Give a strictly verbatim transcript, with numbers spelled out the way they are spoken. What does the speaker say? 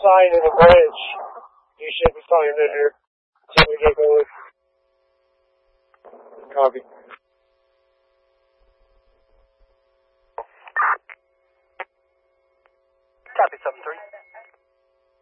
sign in the branch. You should be fine there until we get going. Copy. Copy, seven three.